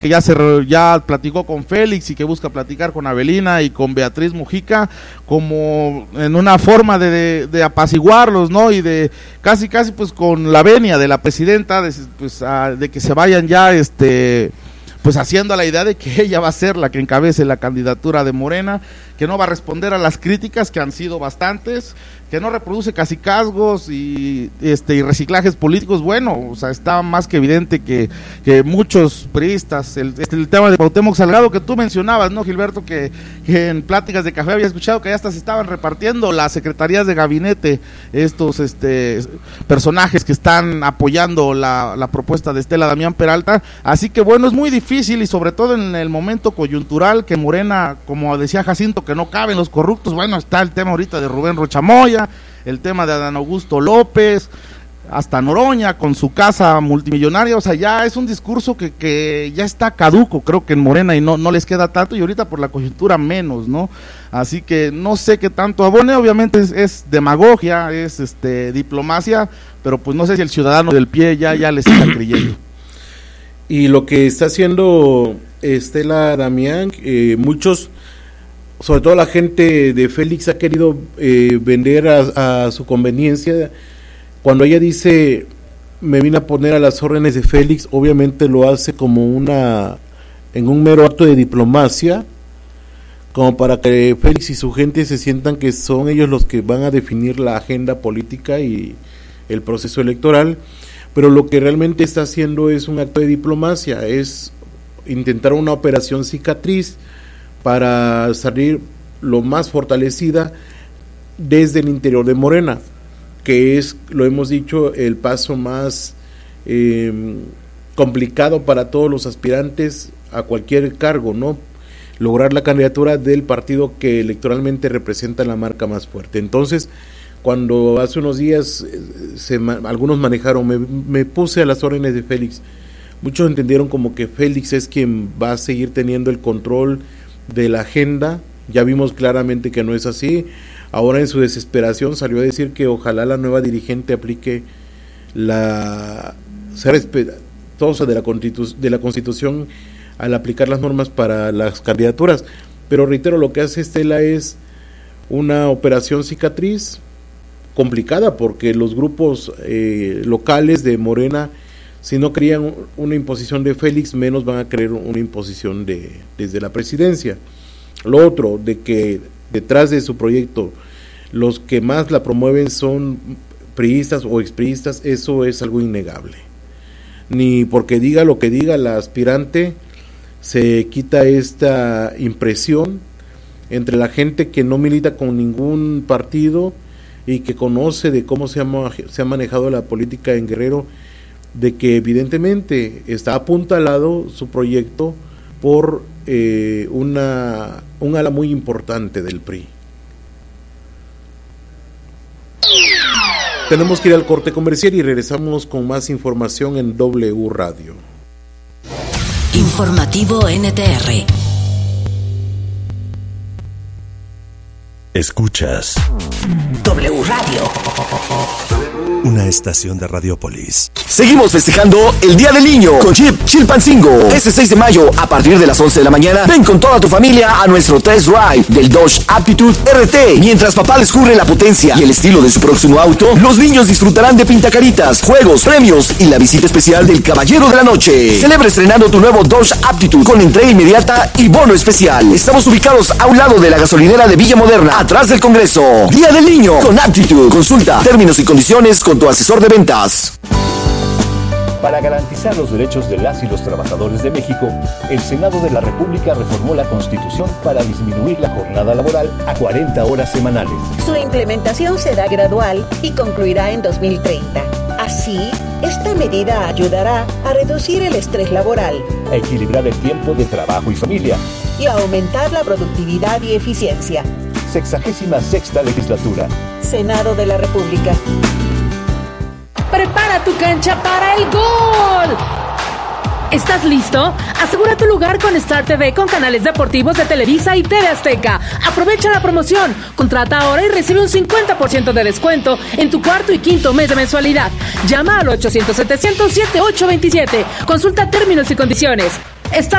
que ya platicó con Félix y que busca platicar con Avelina y con Beatriz Mujica, como en una forma de apaciguarlos, ¿no? Y de casi pues con la venia de la presidenta, de que se vayan ya pues haciendo la idea de que ella va a ser la que encabece la candidatura de Morena, que no va a responder a las críticas que han sido bastantes, que no reproduce cacicazgos y reciclajes políticos. Bueno, o sea, está más que evidente que muchos priistas, el tema de Cuauhtémoc Salgado que tú mencionabas, ¿no, Gilberto? Que en pláticas de café había escuchado que ya hasta se estaban repartiendo las secretarías de gabinete, estos personajes que están apoyando la propuesta de Estela Damián Peralta. Así que bueno, es muy difícil, y sobre todo en el momento coyuntural que Morena, como decía Jacinto, que no caben los corruptos. Bueno, está el tema ahorita de Rubén Rocha Moya, el tema de Adán Augusto López, hasta Noroña con su casa multimillonaria. O sea, ya es un discurso que ya está caduco, creo que en Morena, y no les queda tanto, y ahorita por la coyuntura menos, ¿no? Así que no sé qué tanto abone. Obviamente es demagogia, es diplomacia, pero pues no sé si el ciudadano del pie ya les está creyendo. Y lo que está haciendo Estela Damián, muchos, sobre todo la gente de Félix, ha querido vender a su conveniencia. Cuando ella dice, me vine a poner a las órdenes de Félix, obviamente lo hace como en un mero acto de diplomacia, como para que Félix y su gente se sientan que son ellos los que van a definir la agenda política y el proceso electoral. Pero lo que realmente está haciendo es un acto de diplomacia, es intentar una operación cicatriz para salir lo más fortalecida desde el interior de Morena, que es, lo hemos dicho, el paso más complicado para todos los aspirantes a cualquier cargo, ¿no? Lograr la candidatura del partido que electoralmente representa la marca más fuerte. Entonces, cuando hace unos días algunos manejaron, me puse a las órdenes de Félix, muchos entendieron como que Félix es quien va a seguir teniendo el control de la agenda. Ya vimos claramente que no es así. Ahora en su desesperación salió a decir que ojalá la nueva dirigente aplique sea respetuosa de la Constitución al aplicar las normas para las candidaturas. Pero reitero, lo que hace Estela es una operación cicatriz complicada, porque los grupos locales de Morena, si no querían una imposición de Félix, menos van a querer una imposición desde la presidencia. Lo otro, de que detrás de su proyecto los que más la promueven son priistas o expriistas, eso es algo innegable. Ni porque diga lo que diga la aspirante se quita esta impresión entre la gente que no milita con ningún partido y que conoce de cómo se ha manejado la política en Guerrero, de que evidentemente está apuntalado su proyecto por un ala muy importante del PRI. Tenemos que ir al corte comercial y regresamos con más información en W Radio. Informativo NTR. Escuchas W Radio, una estación de Radiopolis. Seguimos festejando el Día del Niño con Chilpancingo. Este 6 de mayo, a partir de las 11 de la mañana, ven con toda tu familia a nuestro test drive del Dodge Aptitude RT. Mientras papá descubre la potencia y el estilo de su próximo auto, los niños disfrutarán de pintacaritas, juegos, premios y la visita especial del Caballero de la Noche. Celebra estrenando tu nuevo Dodge Aptitude con entrega inmediata y bono especial. Estamos ubicados a un lado de la gasolinera de Villa Moderna, atrás del Congreso. Día del Niño con Aptitude. Consulta términos y condiciones con tu asesor de ventas. Para garantizar los derechos de las y los trabajadores de México, el Senado de la República reformó la Constitución para disminuir la jornada laboral a 40 horas semanales. Su implementación será gradual y concluirá en 2030. Así, esta medida ayudará a reducir el estrés laboral, a equilibrar el tiempo de trabajo y familia y a aumentar la productividad y eficiencia. 66ª legislatura. Senado de la República. ¡Prepara tu cancha para el gol! ¿Estás listo? Asegura tu lugar con Star TV con canales deportivos de Televisa y TV Azteca. Aprovecha la promoción. Contrata ahora y recibe un 50% de descuento en tu cuarto y quinto mes de mensualidad. Llama al 800-700-7827. Consulta términos y condiciones. Está